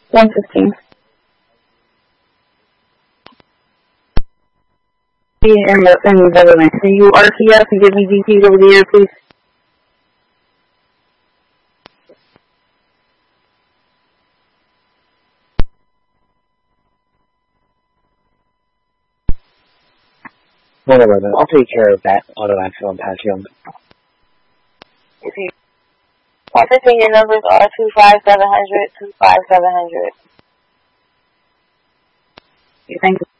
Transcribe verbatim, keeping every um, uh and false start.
one fifteen. And the and the government. Can you R T S and give me D Ps over the air, please? one eleven. I'll take care of that auto axle and pass you. one fifteen, your numbers are two five seven hundred, two five seven hundred. Okay, thank you.